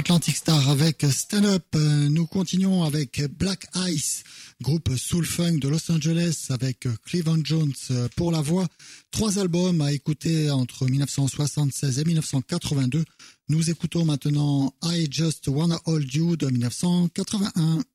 Atlantic Star avec Stand Up. Nous continuons avec Black Ice, groupe soul funk de Los Angeles avec Cleveland Jones pour la voix. 3 albums à écouter entre 1976 et 1982. Nous écoutons maintenant I Just Wanna Hold You de 1981.